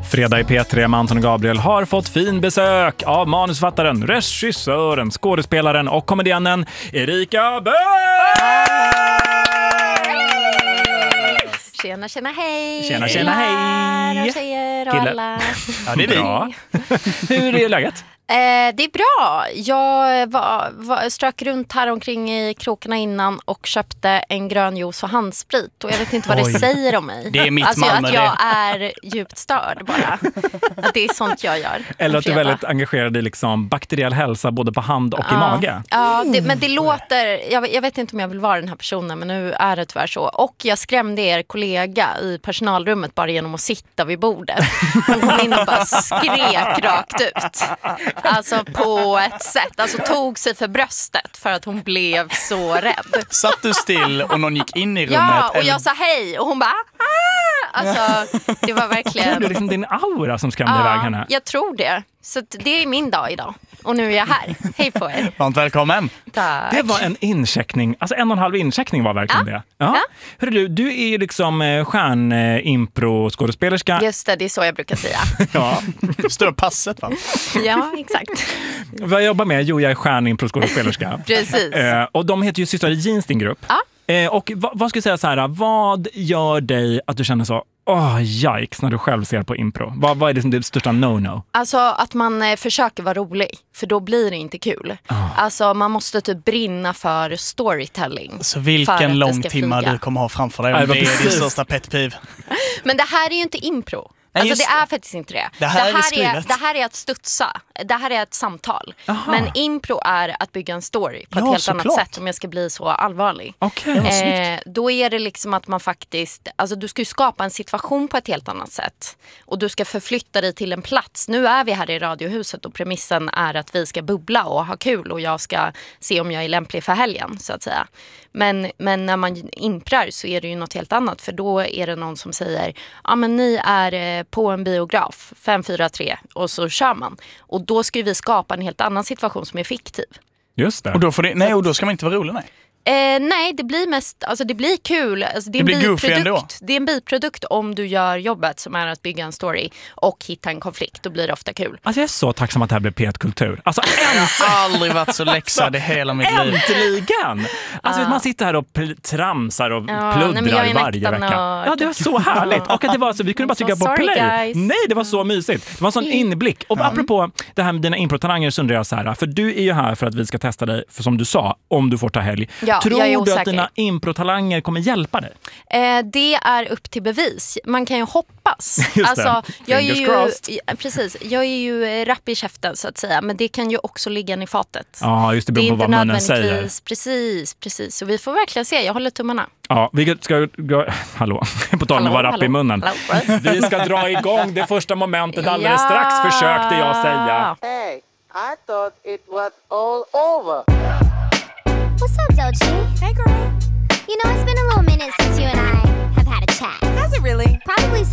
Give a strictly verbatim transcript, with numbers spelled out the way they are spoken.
Fredag i P tre med Anton och Gabriel har fått fin besök av manusfattaren, regissören, skådespelaren och komediannen Erika Böök! Tjena, tjena, hej! Tjena, tjena, hej! Och tjejer och Kille. alla. Ja, det är bra. Hur är läget? Eh, det är bra. Jag var, var, strök runt här omkring i krokarna innan och köpte en grön juice och handsprit. Och jag vet inte vad Oj. det säger om mig. Det är mitt alltså Malmö, att jag är djupt störd bara. Att det är sånt jag gör. Eller att du är väldigt engagerad i liksom bakteriell hälsa både på hand och ja. i mage. Ja, det, men det låter... Jag, jag vet inte om jag vill vara den här personen, men nu är det tyvärr så. Och jag skrämde er kollega i personalrummet bara genom att sitta vid bordet. Hon kom in och bara skrek rakt ut. Alltså på ett sätt. Alltså tog sig för bröstet för att hon blev så rädd. Satt du still och någon gick in i rummet? Ja, och eller? jag sa hej och hon bara ah! Alltså, det var Det verkligen... är liksom din aura som skrämde iväg henne. Jag tror det. Så att det är min dag idag. Och nu är jag här. Hej på er. Varmt välkommen. Tack. Det var en incheckning, alltså en och en halv incheckning var verkligen Ja. det. Ja. Ja. Hörru du, du är ju liksom eh, stjärn-impro-skådespelerska. Just det, det är så jag brukar säga. Ja. Står passet, va? Ja, exakt. Vad jag jobbar med? Jo, jag är stjärn-impro-skådespelerska. Precis. Eh, och de heter ju Systrar i Jeans, din grupp. Ja. Eh, och vad, vad ska jag säga så här, vad gör dig att du känner så, åh, yikes, när du själv ser på impro? Vad, vad är det som det största no-no? Alltså att man eh, försöker vara rolig. För då blir det inte kul. Oh. Alltså man måste typ brinna för storytelling. Så för att vilken det lång ska timma flyga. du kommer ha framför dig om Ja, det var det är din precis. största pet peeve. Men det här är ju inte impro. Nej, Alltså just det är faktiskt inte det. Det här är är, skrivet. det här är att studsa. Det här är ett samtal. Aha. Men impro är att bygga en story på ett Ja, helt såklart. annat sätt, om jag ska bli så allvarlig. Okej. Eh, då är det liksom att man faktiskt, alltså du ska ju skapa en situation på ett helt annat sätt. Och du ska förflytta dig till en plats. Nu är vi här i Radiohuset och premissen är att vi ska bubbla och ha kul och jag ska se om jag är lämplig för helgen, så att säga. Men, men när man imprar så är det ju något helt annat, för då är det någon som säger ja men ni är eh, på en biograf fem fyra tre och så kör man. Och då ska ju vi skapa en helt annan situation som är fiktiv. Just det. Och då, får det, nej, och då ska man inte vara rolig, nej. Eh, nej, det blir mest, alltså det blir kul. Alltså det är Det en blir goofy ändå. biprodukt. Det är en biprodukt om du gör jobbet som är att bygga en story och hitta en konflikt. Då blir det ofta kul. Alltså jag är så tacksam att det här blev P ett-kultur. Alltså Jag har aldrig varit så läxad i hela mitt liv. äntligen! Alltså man sitter här och pl- tramsar och Ja, pluddrar nej, men jag är en varje äkta vecka. nörd. Ja, det var så härligt. Och att det var så, vi kunde bara So trycka på sorry, play. guys. Nej, det var så mysigt. Det var en sån inblick. Och apropå det här med dina improtalanger så undrar jag så här, för du är ju här för att vi ska testa dig, för som du sa, om du får ta helg. Ja, Tror jag är du osäker. att dina improtalanger kommer hjälpa dig? Eh, det är upp till bevis. Man kan ju hoppas. Just det. Alltså, jag är Fingers ju, crossed. ja, precis, jag är ju eh, rapp i käften så att säga. Men det kan ju också ligga i fatet. Ja, just det, Det är beror på inte vad munnen säger. nödvändigtvis, precis, precis. Så vi får verkligen se, jag håller tummarna. Ja, vi ska gå... Hallå, på tal om att vara rapp i munnen. Hallå. Vi ska dra igång det första momentet alldeles Ja. strax, försökte jag säga. Hey, I thought it was all over. What's up, Doechii? Hey, girl. You know, it's been a little minute since you and I have had a chat. Has it really? Probably